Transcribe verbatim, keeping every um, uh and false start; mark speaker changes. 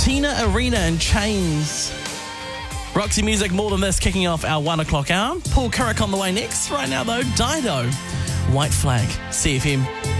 Speaker 1: Tina Arena and Chains. Roxy Music, More Than This, kicking off our one o'clock hour. Paul Carrick on the way next. Right now, though, Dido, White Flag, C F M.